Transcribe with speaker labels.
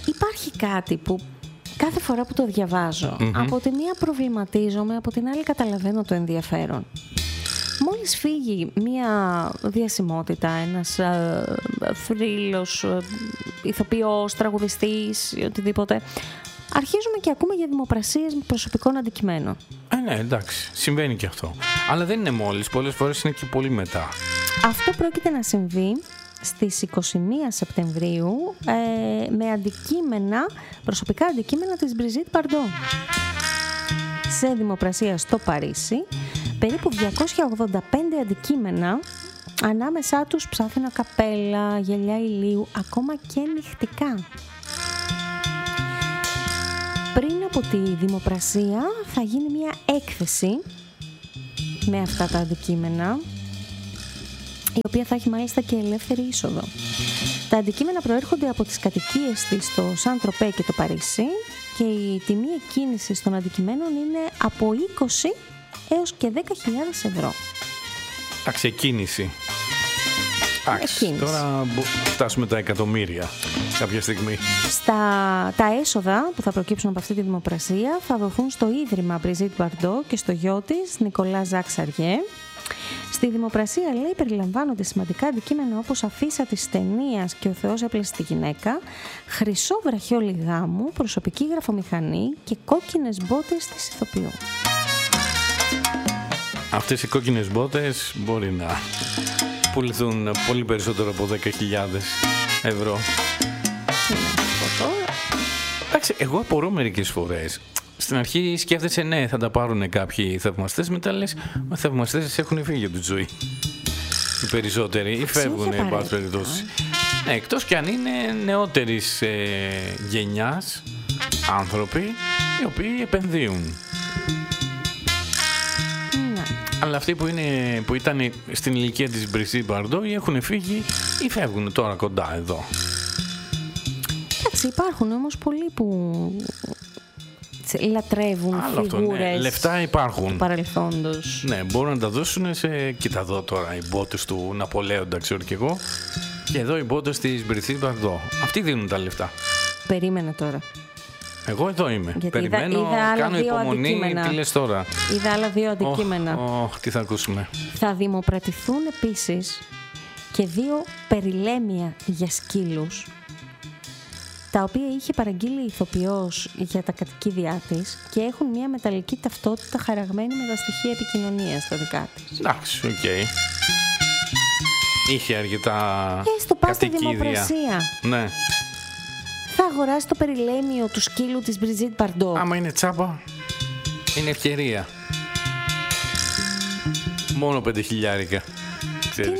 Speaker 1: υπάρχει κάτι που κάθε φορά που το διαβάζω, από τη μία προβληματίζομαι, από την άλλη καταλαβαίνω το ενδιαφέρον. Μόλις φύγει μία διασημότητα, ένας θρύλος, ηθοποιός, τραγουδιστής, οτιδήποτε, αρχίζουμε και ακούμε για δημοπρασίες με προσωπικών αντικειμένων.
Speaker 2: Ναι, εντάξει, συμβαίνει και αυτό. Αλλά δεν είναι μόλις, πολλές φορές είναι και πολύ μετά.
Speaker 1: Αυτό πρόκειται να συμβεί στις 21 Σεπτεμβρίου με αντικείμενα, προσωπικά αντικείμενα της Μπριζίτ Μπαρντό. Σε δημοπρασία στο Παρίσι, περίπου 285 αντικείμενα, ανάμεσά τους ψάφινα καπέλα, γυαλιά ηλίου, ακόμα και νυχτικά. Πριν από τη δημοπρασία θα γίνει μια έκθεση με αυτά τα αντικείμενα, η οποία θα έχει μάλιστα και ελεύθερη είσοδο. Τα αντικείμενα προέρχονται από τις κατοικίες της στο Σαν Τροπέ και το Παρίσι και η τιμή εκκίνησης των αντικειμένων είναι από 20 έως και 10.000 ευρώ.
Speaker 2: Εντάξει, εκκίνηση. Τώρα φτάσουμε τα εκατομμύρια κάποια στιγμή.
Speaker 1: Τα έσοδα που θα προκύψουν από αυτή τη δημοπρασία θα δοθούν στο Ίδρυμα Μπριζίτ Μπαρντό και στο γιο της, Νικολά Ζακ Σαριέ. Στη δημοπρασία, λέει, περιλαμβάνονται σημαντικά αντικείμενα όπως αφίσα της ταινίας «Και ο Θεός έπλασε τη γυναίκα», χρυσό βραχιόλι γάμου, προσωπική γραφομηχανή και κόκκινες μπότες της ηθοποιού.
Speaker 2: Αυτές οι κόκκινες μπότες μπορεί να πουληθούν πολύ περισσότερο από 10.000 ευρώ. Εντάξει, εγώ απορώ μερικές φορές. Στην αρχή σκέφτεσαι, ναι, θα τα πάρουν κάποιοι θαυμαστές, μετά λες, μα θαυμαστές έχουν φύγει από τη ζωή. Οι περισσότεροι, ή φεύγουν, εν πάση περιπτώσει. Ναι, εκτός κι αν είναι νεότερης γενιάς άνθρωποι, οι οποίοι επενδύουν. Αλλά αυτοί που ήταν στην ηλικία της Μπριζίτ Μπαρντό ή έχουν φύγει ή φεύγουν τώρα κοντά εδώ.
Speaker 1: Εντάξει, υπάρχουν όμως πολλοί που λατρεύουν φιγούρες,
Speaker 2: ναι. Λεφτά υπάρχουν
Speaker 1: του παρελθόντος.
Speaker 2: Ναι, μπορούν να τα δώσουν σε... Κοίτα εδώ τώρα οι μπότες του Ναπολέοντα, ξέρω κι εγώ. Και εδώ οι μπότες της Μπριζίτ Μπαρντό. Αυτοί δίνουν τα λεφτά.
Speaker 1: Περίμενε τώρα.
Speaker 2: Εγώ εδώ είμαι.
Speaker 1: Γιατί
Speaker 2: περιμένω, κάνω υπομονή. Τι λες τώρα?
Speaker 1: Είδα άλλα δύο αντικείμενα.
Speaker 2: Τι θα ακούσουμε?
Speaker 1: Θα δημοπρατηθούν επίσης και δύο περιλέμια για σκύλους, τα οποία είχε παραγγείλει η ηθοποιός για τα κατοικίδια της και έχουν μια μεταλλική ταυτότητα χαραγμένη με τα στοιχεία επικοινωνίας στα δικά της.
Speaker 2: Εντάξει, οκ. Είχε αρκετά
Speaker 1: στο πας στη
Speaker 2: κατοικίδια.
Speaker 1: δημοπρασία.
Speaker 2: Ναι.
Speaker 1: Θα αγοράσει το περιλέμιο του σκύλου της Μπριζίτ Μπαρντό.
Speaker 2: Άμα είναι τσάπα, είναι ευκαιρία. Μόνο 5.000.